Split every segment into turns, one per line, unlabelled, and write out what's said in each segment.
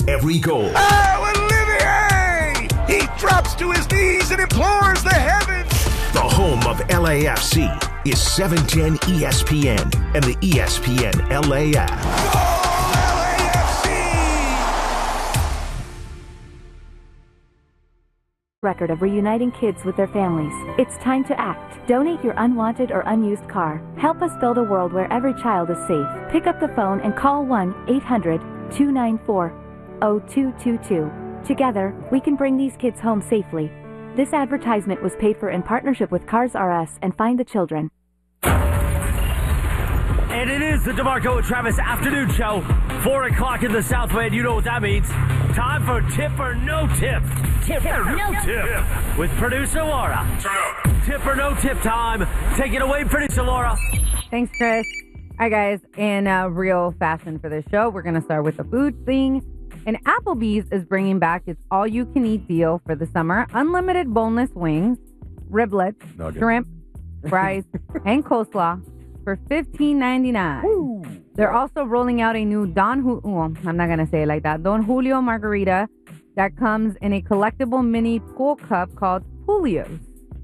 every goal.
Oh, Olivier! He drops to his knees and implores the heavens.
The home of LAFC is 710 ESPN and the ESPN LA app.
Record of reuniting kids with their families. It's time to act. Donate your unwanted or unused car. Help us build a world where every child is safe. Pick up the phone and call 1-800-294-0222. Together, we can bring these kids home safely. This advertisement was paid for in partnership with Cars R Us and Find the Children.
And it is the DeMarco and Travis afternoon show. 4 o'clock in the Southland. You know what that means. Time for Tip or No Tip. Tip or No Tip. With producer Laura. Tip or No Tip time. Take it away, producer Laura.
Thanks, Chris. All right, guys. In real fashion for this show, we're going to start with the food thing. And Applebee's is bringing back its all-you-can-eat deal for the summer. Unlimited boneless wings, riblets, shrimp, fries, and coleslaw for $15.99. They're also rolling out a new I'm not going to say it like that, Don Julio margarita that comes in a collectible mini pool cup called Julio's.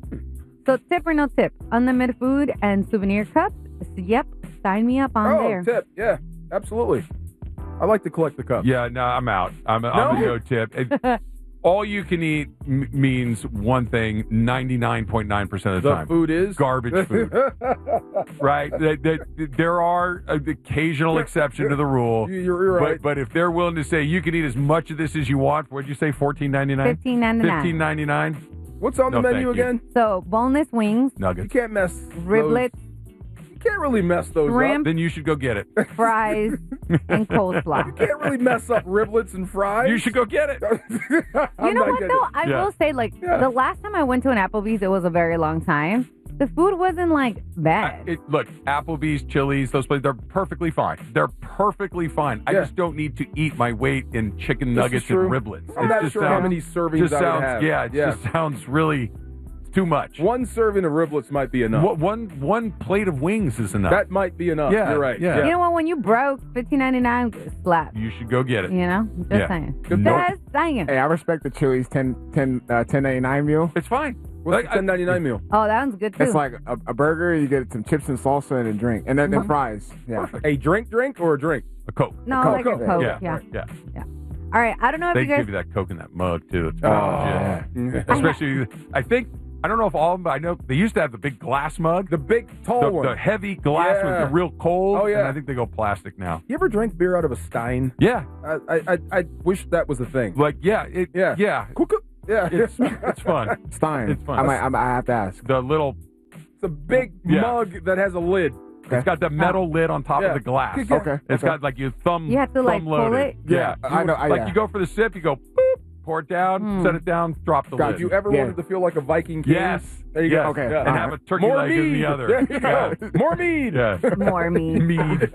So tip or no tip, unlimited food and souvenir cups? Yep, sign me up on there.
Tip, yeah, absolutely. I like to collect the cups.
Yeah, no, I'm out. I'm going to go tip. All you can eat means one thing 99.9% of the time.
The food is?
Garbage food. Right? There are an occasional exception to the rule.
You're right.
But if they're willing to say you can eat as much of this as you want, what'd you say, $14.99? $15.99.
What's on the menu again?
So, boneless wings.
Nuggets.
You can't mess
Riblets.
You can't really mess those
Shrimp,
up.
Then you should go get it.
Fries, and coleslaw.
You can't really mess up riblets and fries.
You should go get it.
You know what, though? I will say, the last time I went to an Applebee's, it was a very long time. The food wasn't, bad.
Look, Applebee's, Chili's, those places, they're perfectly fine. They're perfectly fine. I just don't need to eat my weight in chicken nuggets and riblets.
I'm not sure how many servings I would have.
Yeah, it just sounds really too much.
One serving of riblets might be enough.
One plate of wings is enough.
That might be enough.
Yeah,
you're right.
Yeah.
You know what? When you broke, $15.99 slap.
You should go get it.
You know? Just saying. Just saying.
Hey, I respect the Chili's $10.99 meal.
It's fine.
What's the $10.99 meal?
Oh, that one's good, too.
It's like a burger, you get some chips and salsa and a drink. And then fries. Yeah.
Perfect. A drink or a drink?
A Coke.
No,
a
like a Coke. Yeah. All right. I don't know if
they
you guys...
give you that Coke in that mug, too. It's Especially, I don't know if all of them, but I know they used to have the big glass mug.
The big, tall one.
The heavy glass with the real cold.
Oh, yeah.
And I think they go plastic now.
You ever drank beer out of a stein?
Yeah.
I wish that was a thing.
Yeah.
Yeah.
Yeah. It's fun.
Stein.
It's fun.
I have to ask.
The little...
It's a big mug that has a lid.
Okay. It's got the metal lid on top of the glass.
Okay.
It's got your thumb.
You have to
thumb
pull
loaded.
it?
Yeah.
I know.
You go for the sip, you go boop, pour it down, set it down, drop the lid.
If you ever wanted to feel like a Viking king,
yes.
There you go.
Okay.
Yeah.
And have a turkey
More
leg
mead.
in the other.
There you go. More mead.
Yeah.
More mead.
Mead.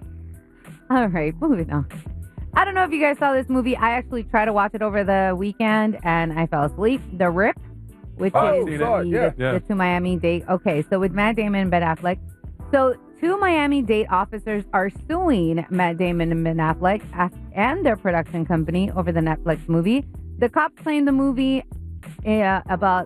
All right, moving on. I don't know if you guys saw this movie. I actually tried to watch it over the weekend, and I fell asleep. The Rip, which is the To Miami Date. Okay, so with Matt Damon and Ben Affleck. So two Miami Dade officers are suing Matt Damon and Ben Affleck and their production company over the Netflix movie. The cops claim the movie it's about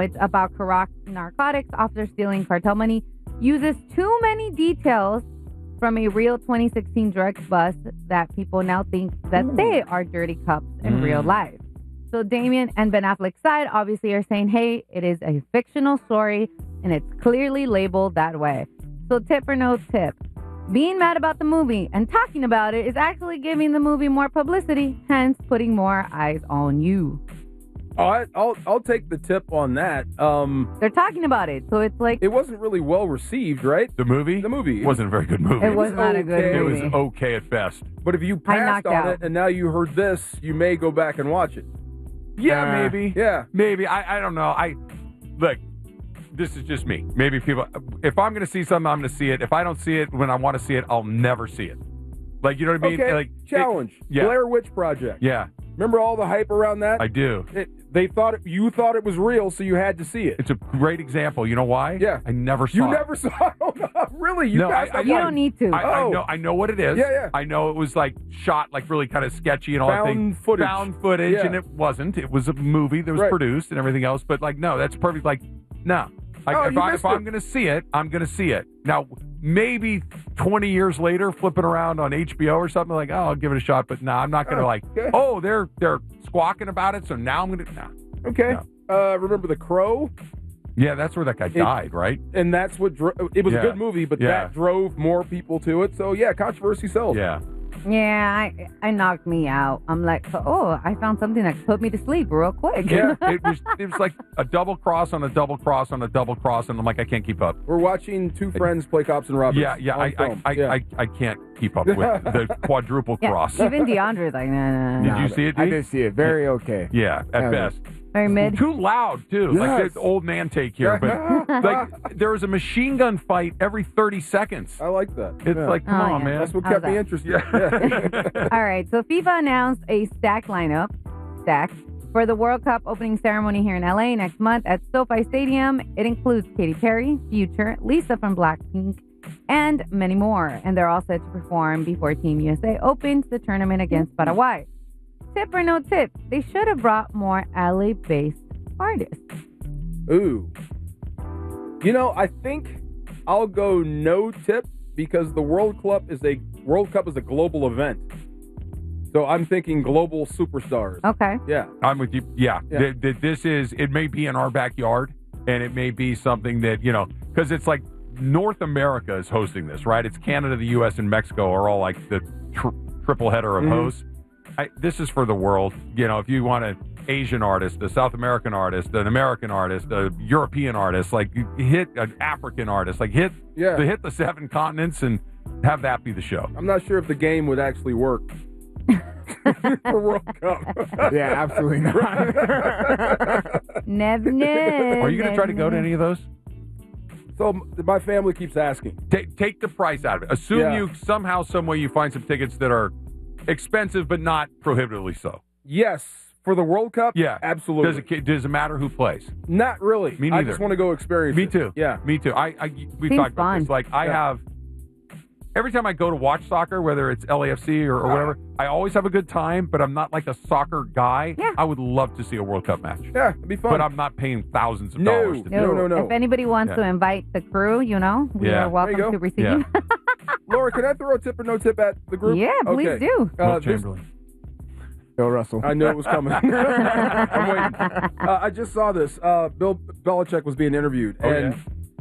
narcotics, officers stealing cartel money, uses too many details from a real 2016 drug bust that people now think that they are dirty cops in real life. So Damien and Ben Affleck's side obviously are saying, hey, it is a fictional story and it's clearly labeled that way. So tip or no tip, being mad about the movie and talking about it is actually giving the movie more publicity, hence putting more eyes on you.
I'll take the tip on that.
They're talking about it, so it's like...
It wasn't really well received, right?
The movie?
The movie.
Wasn't a very good movie.
It was not a good movie.
It was okay at best.
But if you passed on it and now you heard this, you may go back and watch it.
Yeah, maybe.
Yeah.
Maybe. I don't know. Look, this is just me. Maybe people... If I'm going to see something, I'm going to see it. If I don't see it when I want to see it, I'll never see it. Like, you know what I mean?
Okay,
like,
challenge. Blair Witch Project.
Yeah.
Remember all the hype around that?
I do.
You thought it was real, so you had to see it.
It's a great example. You know why?
Yeah.
I never saw it.
You never saw it? really? You
No,
guys,
I-
You don't need to.
I know what it is.
Yeah.
I know it was like shot like really kind of sketchy and all that thing.
Found footage. Yeah.
And it wasn't. It was a movie that was
Right.
produced and everything else. But like, no, that's perfect. Like, no. Like, if I'm going to see it, I'm going to see it. Now, maybe 20 years later, flipping around on HBO or something, like, oh, I'll give it a shot. But no, I'm not going to they're squawking about it, so now I'm going to,
Okay.
No.
Remember The Crow?
Yeah, that's where that guy died, right?
And that's what it was a good movie, but that drove more people to it. So, yeah, controversy sells.
Yeah.
Yeah, I knocked me out. I'm like, oh, I found something that put me to sleep real quick.
Yeah, it was like a double cross on a double cross on a double cross, and I'm like, I can't keep up.
We're watching two friends play cops and robbers.
Yeah, I can't keep up with the quadruple
Yeah,
cross.
even DeAndre's like, no.
Did you see it,
I
D?
did see it. Very okay.
Yeah, at best.
Very mid.
Too loud, too.
Yes.
Like the old man take here. But like there was a machine gun fight every 30 seconds.
I like that.
It's like, come on, man.
That's what kept me interested. Yeah.
All right, so FIFA announced a stacked lineup, for the World Cup opening ceremony here in LA next month at SoFi Stadium. It includes Katy Perry, Future, Lisa from Blackpink, and many more. And they're all set to perform before Team USA opens the tournament against Paraguay. Tip or no tip? They should have brought more LA-based artists.
Ooh. You know, I think I'll go no tip because the World Cup is a global event. So I'm thinking global superstars.
Okay.
Yeah.
I'm with you. Yeah. It may be in our backyard, and it may be something that, because it's like North America is hosting this, right? It's Canada, the U.S., and Mexico are all like the triple header of hosts. This is for the world. If you want an Asian artist, a South American artist, an American artist, a European artist, like hit an African artist, like hit the 7 continents and have that be the show.
I'm not sure if the game would actually work for World Cup.
Yeah, absolutely not.
Never.
Are you going to try to go to any of those?
So my family keeps asking.
Take the price out of it. Assume you somehow, some way you find some tickets that are expensive but not prohibitively so.
Yes. For the World Cup?
Yeah.
Absolutely.
Does it matter who plays?
Not really.
Me neither.
I just want to go experience
Me
it.
too.
Yeah.
Me too. We've
Seems
talked about
fun.
this. Like, I have, every time I go to watch soccer, whether it's LAFC or whatever, I always have a good time, but I'm not like a soccer guy.
Yeah.
I would love to see a World Cup match.
Yeah, it'd be fun.
But I'm not paying thousands of dollars to do it.
No.
If anybody wants to invite the crew, we are welcome to receive.
Yeah.
Laura, can I throw a tip or no tip at the group?
Yeah, please do.
Will Chamberlain.
Bill Russell.
I knew it was coming. I'm waiting. I just saw this. Bill Belichick was being interviewed, and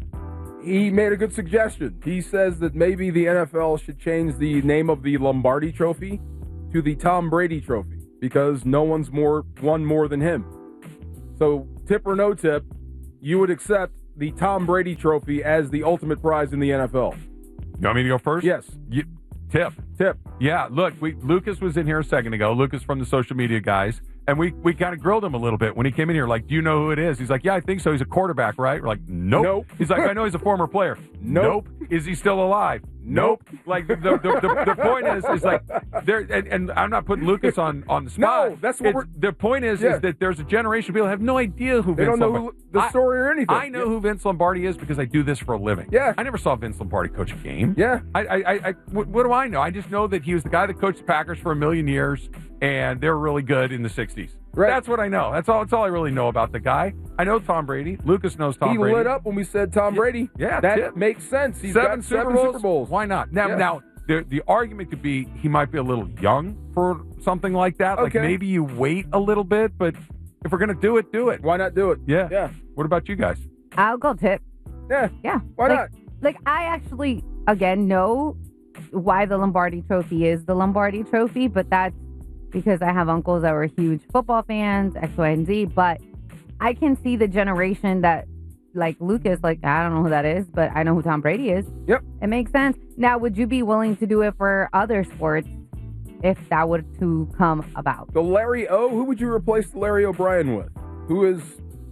he made a good suggestion. He says that maybe the NFL should change the name of the Lombardi Trophy to the Tom Brady Trophy because no one's won more than him. So, tip or no tip, you would accept the Tom Brady Trophy as the ultimate prize in the NFL.
You want me to go first?
Yes.
Tip. Yeah, look, Lucas was in here a second ago. Lucas from the social media guys. And we kind of grilled him a little bit when he came in here. Like, do you know who it is? He's like, yeah, I think so. He's a quarterback, right? We're like, nope. He's like, I know he's a former player. Nope. Is he still alive? Nope. Like, the point is like, there, and I'm not putting Lucas on the spot.
No, that's what
the point is that there's a generation of people who have no idea who
they
Vince
don't know
Lombardi
the story or anything.
I know who Vince Lombardi is because I do this for a living.
Yeah.
I never saw Vince Lombardi coach a game.
Yeah.
What do I know? I just know that he was the guy that coached the Packers for 1,000,000 years, and they were really good in the 60s.
Right.
That's what I know. That's all I really know about the guy. I know Tom Brady. Lucas knows Tom Brady.
He lit up when we said Tom Brady.
Yeah,
that makes sense. He's got seven Super Bowls.
Why not? Now the argument could be he might be a little young for something like that.
Okay.
Like maybe you wait a little bit, but if we're going to do it, do it.
Why not do it?
Yeah. What about you guys?
I'll go tip.
Yeah. Why not?
Like, I actually, again, know why the Lombardi Trophy is the Lombardi Trophy, but that's because I have uncles that were huge football fans, X, Y, and Z. But I can see the generation that, like Lucas, like, I don't know who that is, but I know who Tom Brady is.
Yep.
It makes sense. Now, would you be willing to do it for other sports if that were to come about?
The Larry O, who would you replace the Larry O'Brien with? Who is...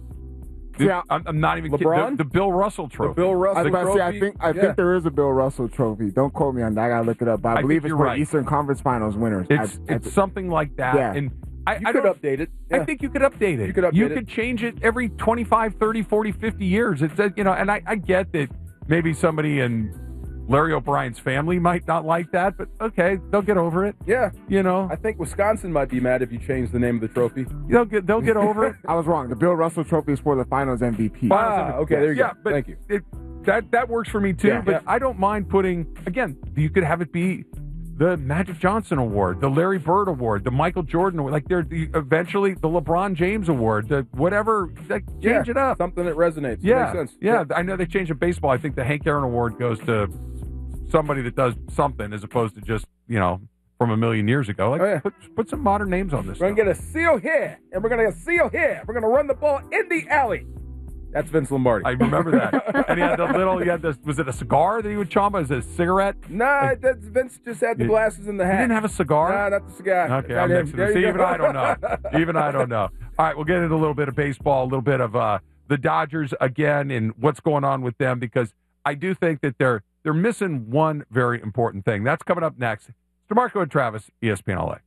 Yeah, I'm not even
LeBron?
kidding. The Bill Russell Trophy.
The Bill Russell Trophy.
I think there is a Bill Russell Trophy. Don't quote me on that. I gotta look it up. But I believe it's for Eastern Conference Finals winners.
It's something like that.
Yeah.
And
I could update it. Yeah.
I think you could update it. You could change it every 25, 30, 40, 50 years. It's and I get that maybe somebody in Larry O'Brien's family might not like that, but okay, they'll get over it.
Yeah.
You know?
I think Wisconsin might be mad if you change the name of the trophy.
They'll get over it.
I was wrong. The Bill Russell Trophy is for the Finals MVP.
Okay, there you go.
But
Thank you.
That works for me, too, but I don't mind putting, again, you could have it be the Magic Johnson Award, the Larry Bird Award, the Michael Jordan Award, like eventually the LeBron James Award, the whatever, change it up.
Something that resonates.
Yeah,
Makes sense.
Yeah, I know they changed in baseball. I think the Hank Aaron Award goes to somebody that does something as opposed to just, from a million years ago. Like, put some modern names on this.
We're going to get a seal here, and we're going to get a seal here. We're going to run the ball in the alley. That's Vince Lombardi.
I remember that. And he had was it a cigar that he would chomp? Is it a cigarette?
Nah, Vince just had the glasses and the hat.
He didn't have a cigar?
Nah, not the cigar.
Okay, I'm mixing it. See, even I don't know. Even I don't know. All right, we'll get into a little bit of baseball, a little bit of the Dodgers again and what's going on with them, because I do think that they're missing one very important thing. That's coming up next. It's DeMarco and Travis, ESPN LA.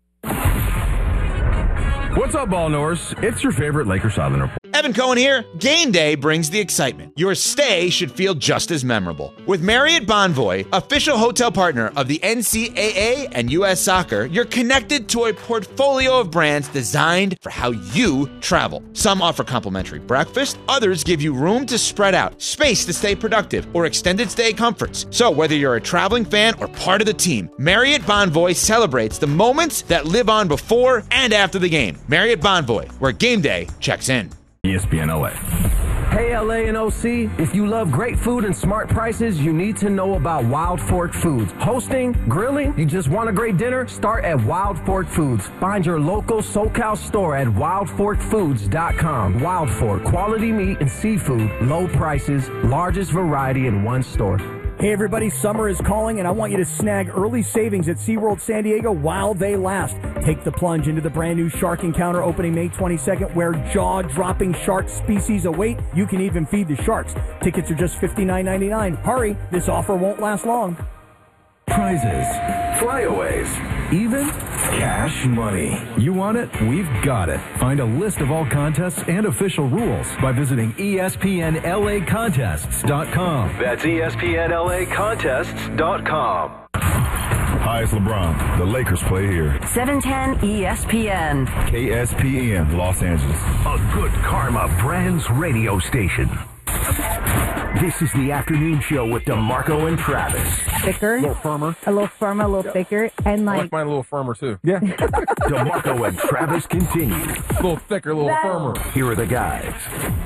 What's up, ball knowers? It's your favorite Lakers Sideline Report.
Evan Cohen here. Game day brings the excitement. Your stay should feel just as memorable. With Marriott Bonvoy, official hotel partner of the NCAA and U.S. Soccer, you're connected to a portfolio of brands designed for how you travel. Some offer complimentary breakfast, others give you room to spread out, space to stay productive, or extended stay comforts. So whether you're a traveling fan or part of the team, Marriott Bonvoy celebrates the moments that live on before and after the game. Marriott Bonvoy, where game day checks in.
ESPN LA.
Hey, LA and OC, if you love great food and smart prices, you need to know about Wild Fork Foods. Hosting, grilling, you just want a great dinner? Start at Wild Fork Foods. Find your local SoCal store at wildforkfoods.com. Wild Fork, quality meat and seafood, low prices, largest variety in one store.
Hey everybody, summer is calling and I want you to snag early savings at SeaWorld San Diego while they last. Take the plunge into the brand new Shark Encounter opening May 22nd where jaw-dropping shark species await. You can even feed the sharks. Tickets are just $59.99. Hurry, this offer won't last long.
Prizes, flyaways, even cash money. You want it? We've got it. Find a list of all contests and official rules by visiting ESPNLAcontests.com.
That's ESPNLAcontests.com.
Hi, it's LeBron. The Lakers play here.
710 ESPN.
KSPN, Los Angeles.
A Good Karma Brands radio station. This is the afternoon show with DeMarco and Travis.
Thicker.
A little firmer.
A little firmer, a little thicker. And
I like mine a little firmer, too.
Yeah.
DeMarco and Travis continue.
A little thicker, a little firmer.
Here are the guys.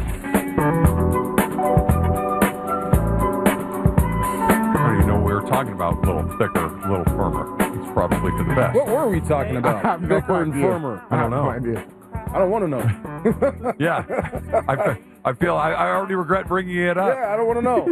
I don't even know what we were talking about. A little thicker, a little firmer. It's probably for the best.
What were we talking about? Thicker and firmer.
I don't know.
I don't want to know.
Yeah. I feel I already regret bringing it up.
Yeah, I don't want to know.